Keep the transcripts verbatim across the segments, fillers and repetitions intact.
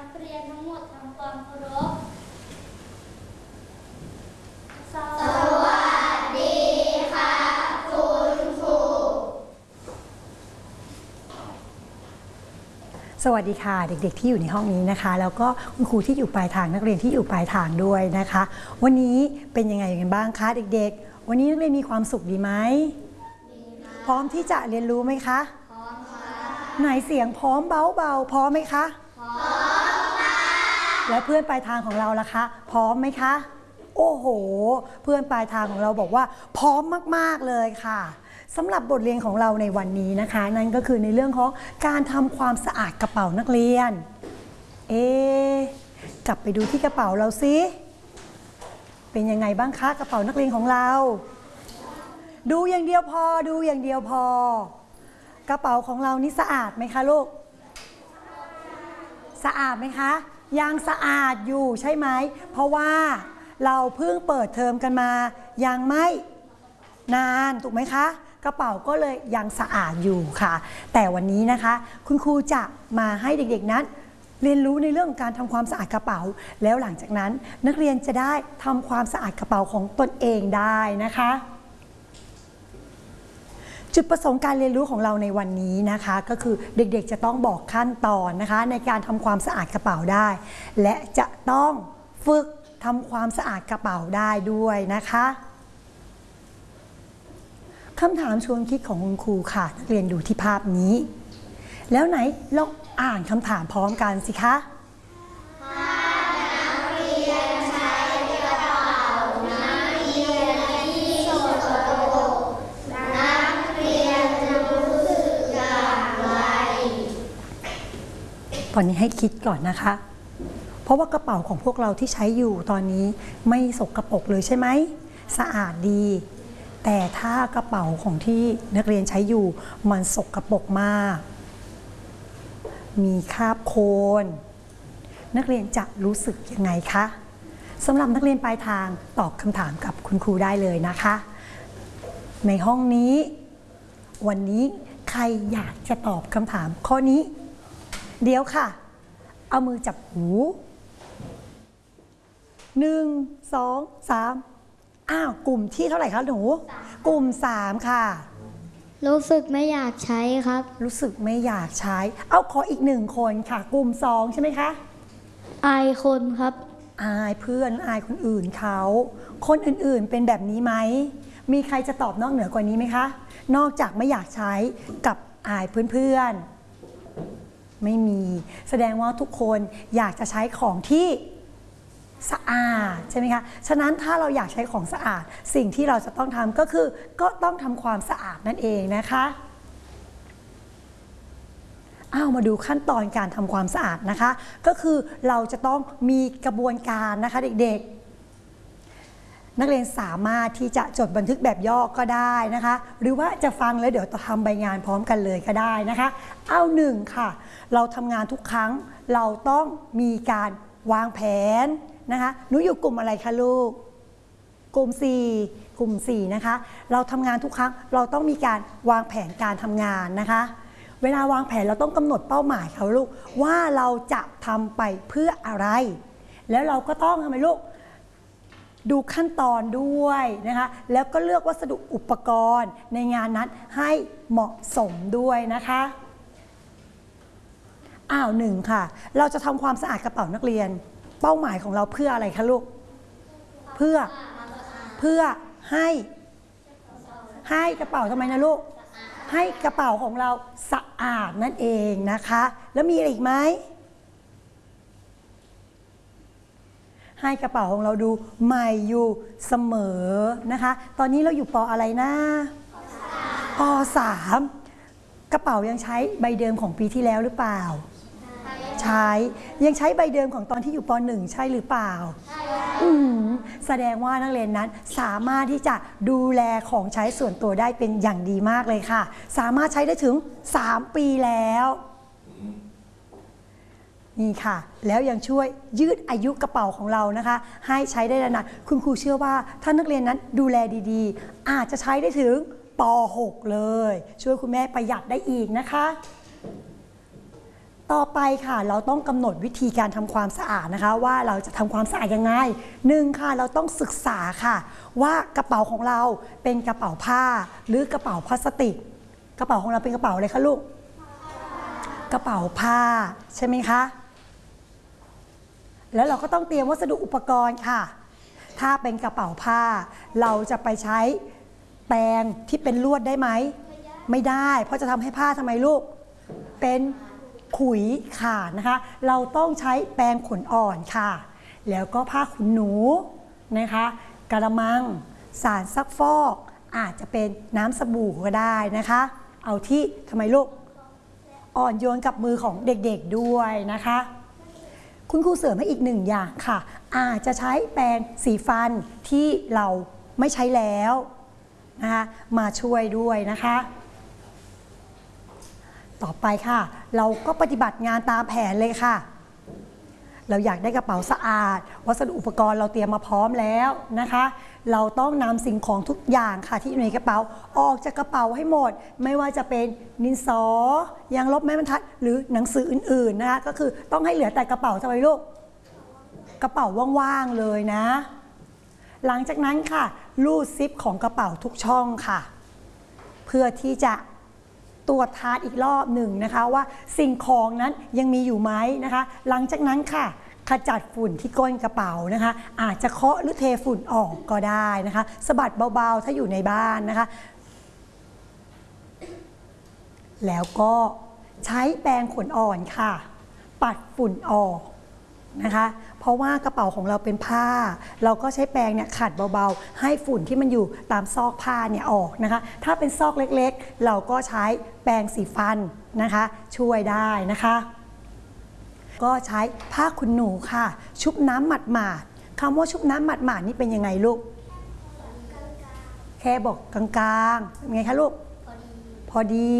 กเรียนทั้งหมดทำความเคารพสวัสดีค่ะคุณครูสวัสดีค่ะเด็กๆที่อยู่ในห้องนี้นะคะแล้วก็คุณครูที่อยู่ปลายทางนักเรียนที่อยู่ปลายทางด้วยนะคะวันนี้เป็นยังไงกันบ้างคะเด็กๆวันนี้นักเรียนมีความสุขดีไหมพร้อมที่จะเรียนรู้ไหมคะพร้อมค่ะไหนเสียงพร้อมเบาๆพร้อมไหมคะพร้อมค่ะแล้วเพื่อนปลายทางของเราล่ะคะพร้อมไหมคะโอ้โหเพื่อนปลายทางของเราบอกว่าพร้อมมากๆเลยค่ะสำหรับบทเรียนของเราในวันนี้นะคะนั่นก็คือในเรื่องของการทำความสะอาดกระเป๋านักเรียนเอ๊กลับไปดูที่กระเป๋าเราสิเป็นยังไงบ้างคะกระเป๋านักเรียนของเราดูอย่างเดียวพอดูอย่างเดียวพอกระเป๋าของเรานี่สะอาดไหมคะลูกสะอาดไหมคะยังสะอาดอยู่ใช่ไหมเพราะว่าเราเพิ่งเปิดเทอมกันมายังไม่นานถูกไหมคะกระเป๋าก็เลยยังสะอาดอยู่ค่ะแต่วันนี้นะคะคุณครูจะมาให้เด็กๆนั้นเรียนรู้ในเรื่องการทำความสะอาดกระเป๋าแล้วหลังจากนั้นนักเรียนจะได้ทำความสะอาดกระเป๋าของตนเองได้นะคะจุดประสงค์การเรียนรู้ของเราในวันนี้นะคะก็คือเด็กๆจะต้องบอกขั้นตอนนะคะในการทำความสะอาดกระเป๋าได้และจะต้องฝึกทำความสะอาดกระเป๋าได้ด้วยนะคะคำถามชวนคิดของคุณครูค่ะนักเรียนดูที่ภาพนี้แล้วไหนลองอ่านคำถามพร้อมกันสิคะถ้านักเรียนใช้กระเป๋านักเรียนที่สกปรกนักเรียนจะรู้สึกอย่างไรตอนนี้ให้คิดก่อนนะคะเพราะว่ากระเป๋าของพวกเราที่ใช้อยู่ตอนนี้ไม่สกปรกเลยใช่ไหมสะอาดดีแต่ถ้ากระเป๋าของที่นักเรียนใช้อยู่มันสกปรกมากมีคราบโคลนนักเรียนจะรู้สึกยังไงคะสำหรับนักเรียนปลายทางตอบคำถามกับคุณครูได้เลยนะคะในห้องนี้วันนี้ใครอยากจะตอบคำถามข้อนี้เดี๋ยวค่ะเอามือจับหูหนึ่งสองสามอ้าวกลุ่มที่เท่าไหร่คะหนูกลุ่มสามค่ะรู้สึกไม่อยากใช้ครับรู้สึกไม่อยากใช้เอาขออีกหนึ่งคนค่ะกลุ่มสองใช่ไหมคะอายคนครับอายเพื่อนอายคนอื่นเขาคนอื่นๆเป็นแบบนี้ไหมมีใครจะตอบนอกเหนือกว่านี้ไหมคะนอกจากไม่อยากใช้กับอายเพื่อนๆไม่มีแสดงว่าทุกคนอยากจะใช้ของที่สะอาดใช่ไหมคะฉะนั้นถ้าเราอยากใช้ของสะอาดสิ่งที่เราจะต้องทำก็คือก็ต้องทำความสะอาดนั่นเองนะคะอ้าวมาดูขั้นตอนการทำความสะอาดนะคะก็คือเราจะต้องมีกระบวนการนะคะเด็กๆนักเรียนสามารถที่จะจดบันทึกแบบย่อก็ได้นะคะหรือว่าจะฟังแล้วเดี๋ยวจะทำใบงานพร้อมกันเลยก็ได้นะคะเอาหนึ่งค่ะเราทำงานทุกครั้งเราต้องมีการวางแผนนะคะหนูอยู่กลุ่มอะไรคะลูกกลุ่มสี่กลุ่มสี่นะคะเราทำงานทุกครั้งเราต้องมีการวางแผนการทำงานนะคะเวลาวางแผนเราต้องกำหนดเป้าหมายค่ะลูกว่าเราจะทำไปเพื่ออะไรแล้วเราก็ต้องทำไมลูกดูขั้นตอนด้วยนะคะแล้วก็เลือกวัสดุอุปกรณ์ในงานนั้นให้เหมาะสมด้วยนะคะอ้าวหนึ่งค่ะเราจะทำความสะอาดกระเป๋านักเรียนเป้าหมายของเราเพื่ออะไรคะลูกเพื่อเพื่อให้ให้กระเป๋าทำไมนะลูกให้กระเป๋าของเราสะอาดนั่นเองนะคะแล้วมีอะไรอีกไหมให้กระเป๋าของเราดูใหม่อยู่เสมอนะคะตอนนี้เราอยู่ป.อะไรนะป.สามกระเป๋ายังใช้ใบเดิมของปีที่แล้วหรือเปล่าใช้ยังใช้ใบเดิมของตอนที่อยู่ป.หนึ่งใช่หรือเปล่าอืมแสดงว่านักเรียนนั้นสามารถที่จะดูแลของใช้ส่วนตัวได้เป็นอย่างดีมากเลยค่ะสามารถใช้ได้ถึงสามปีแล้วนี่ค่ะแล้วยังช่วยยืดอายุกระเป๋าของเรานะคะให้ใช้ได้นานๆคุณครูเชื่อว่าถ้านักเรียนนั้นดูแลดีๆอาจจะใช้ได้ถึงป.หกเลยช่วยคุณแม่ประหยัดได้อีกนะคะต่อไปค่ะเราต้องกำหนดวิธีการทำความสะอาดนะคะว่าเราจะทำความสะอาดยังไงหนึ่งค่ะเราต้องศึกษาค่ะว่ากระเป๋าของเราเป็นกระเป๋าผ้าหรือกระเป๋าพลาสติกกระเป๋าของเราเป็นกระเป๋าอะไรคะลูกกระเป๋าผ้าใช่ไหมคะแล้วเราก็ต้องเตรียมวัสดุอุปกรณ์ค่ะถ้าเป็นกระเป๋าผ้าเราจะไปใช้แปรงที่เป็นลวดได้ไหมไม่ได้เพราะจะทำให้ผ้าทำไมลูกเป็นขุยขาดนะคะเราต้องใช้แปรงขนอ่อนค่ะแล้วก็ผ้าขนหนูนะคะกระมังสารซักฟอกอาจจะเป็นน้ำสบู่ก็ได้นะคะเอาที่ทำไมลูกอ่อนโยนกับมือของเด็กๆด้วยนะคะคุณครูเสริมให้อีกหนึ่งอย่างค่ะอาจจะใช้แปรงสีฟันที่เราไม่ใช้แล้วนะคะมาช่วยด้วยนะคะต่อไปค่ะเราก็ปฏิบัติงานตามแผนเลยค่ะเราอยากได้กระเป๋าสะอาดวัสดุอุปกรณ์เราเตรียมมาพร้อมแล้วนะคะเราต้องนำสิ่งของทุกอย่างค่ะที่อยู่ในกระเป๋าออกจากกระเป๋าให้หมดไม่ว่าจะเป็นดินสอยางลบไม้บรรทัดหรือหนังสืออื่นๆนะคะก็คือต้องให้เหลือแต่กระเป๋าทำไมลูกกระเป๋าว่างๆเลยนะหลังจากนั้นค่ะรูดซิปของกระเป๋าทุกช่องค่ะเพื่อที่จะตรวจทานอีกรอบหนึ่งนะคะว่าสิ่งของนั้นยังมีอยู่ไหมนะคะหลังจากนั้นค่ะขจัดฝุ่นที่ก้นกระเป๋านะคะอาจจะเคาะหรือเทฝุ่นออกก็ได้นะคะสะบัดเบาๆถ้าอยู่ในบ้านนะคะแล้วก็ใช้แปรงขนอ่อนค่ะปัดฝุ่นออกนะคะเพราะว่ากระเป๋าของเราเป็นผ้าเราก็ใช้แปรงเนี่ยขัดเบาๆให้ฝุ่นที่มันอยู่ตามซอกผ้าเนี่ยออกนะคะถ้าเป็นซอกเล็กๆเราก็ใช้แปรงสีฟันนะคะช่วยได้นะคะก็ใช้ผ้าขนหนูค่ะชุบน้ำหมาดๆคำว่าชุบน้ำหมาดๆนี่เป็นยังไงลูกแค่บอกกลางๆเป็นไงคะลูกพอดี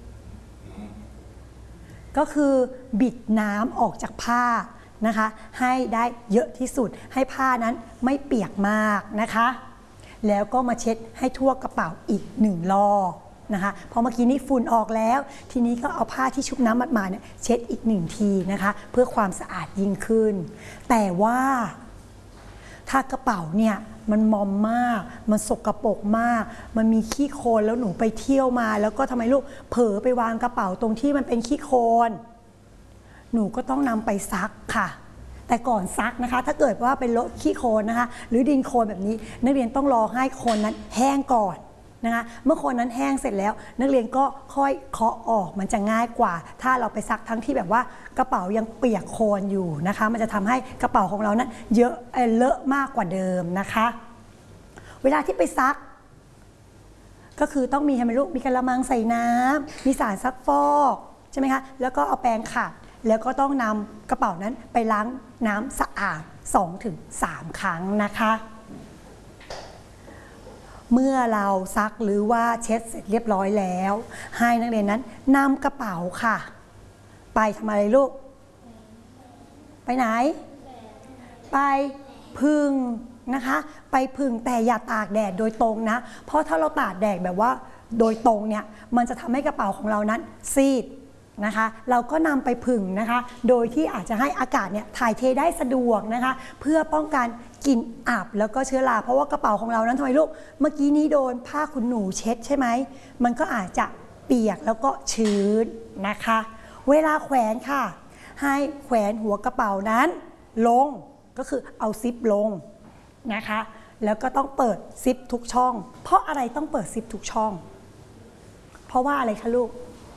ก็คือบิดน้ำออกจากผ้านะคะให้ได้เยอะที่สุดให้ผ้านั้นไม่เปียกมากนะคะแล้วก็มาเช็ดให้ทั่วกระเป๋าอีกหนึ่งรอบนะคะพอเมื่อกี้นี้ฝุ่นออกแล้วทีนี้ก็เอาผ้าที่ชุบน้ำมัดมาเนี่ยเช็ดอีกหนึ่งทีนะคะเพื่อความสะอาดยิ่งขึ้นแต่ว่าถ้ากระเป๋าเนี่ยมันมอมมากมันสกปรกมากมันมีขี้โคลนแล้วหนูไปเที่ยวมาแล้วก็ทำไมลูกเผลอไปวางกระเป๋าตรงที่มันเป็นขี้โคลนหนูก็ต้องนำไปซักค่ะแต่ก่อนซักนะคะถ้าเกิดว่าเป็นรถขี้โคลนนะคะหรือดินโคลนแบบนี้นักเรียนต้องรอให้โคลนนั้นแห้งก่อนนะคะเมื่อโคลนนั้นแห้งเสร็จแล้วนักเรียนก็ค่อยเคาะออกมันจะง่ายกว่าถ้าเราไปซักทั้งที่แบบว่ากระเป๋ายังเปียกโคลนอยู่นะคะมันจะทำให้กระเป๋าของเรานั้นเยอะเลอะมากกว่าเดิมนะคะเวลาที่ไปซักก็คือต้องมีทำไมลูกมีกระมังใส่น้ำมีสารซักฟอกใช่ไหมคะแล้วก็เอาแปรงขัดแล้วก็ต้องนำกระเป๋านั้นไปล้างน้ำสะอาด สองถึงสาม ครั้งนะคะเมื่อเราซักหรือว่าเช็ดเสร็จเรียบร้อยแล้วให้นักเรียนนั้นนำกระเป๋าค่ะไปทำอะไรลูกไปไหนไปพึ่งนะคะไปพึ่งแต่อย่าตากแดดโดยตรงนะเพราะถ้าเราตากแดดแบบว่าโดยตรงเนี่ยมันจะทำให้กระเป๋าของเรานั้นซีดนะคะเราก็นำไปผึ่งนะคะโดยที่อาจจะให้อากาศเนี่ยถ่ายเทได้สะดวกนะคะเพื่อป้องกันกลิ่นอับแล้วก็เชื้อราเพราะว่ากระเป๋าของเรานั้นทำไมลูกเมื่อกี้นี้โดนผ้าขนหนูเช็ดใช่ไหมมันก็อาจจะเปียกแล้วก็ชื้นนะคะเวลาแขวนค่ะให้แขวนหัวกระเป๋านั้นลงก็คือเอาซิปลงนะคะแล้วก็ต้องเปิดซิปทุกช่องเพราะอะไรต้องเปิดซิปทุกช่องเพราะว่าอะไรคะลูก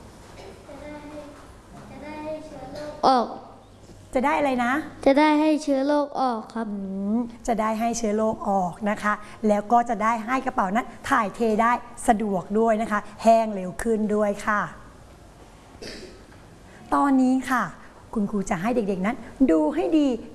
ออกจะได้อะไรนะจะได้ให้เชื้อโรคออกครับจะได้ให้เชื้อโรคออกนะคะแล้วก็จะได้ให้กระเป๋านั้นถ่ายเทได้สะดวกด้วยนะคะแห้งเร็วขึ้นด้วยค่ะตอนนี้ค่ะคุณครูจะให้เด็กๆนั้นดูให้ดี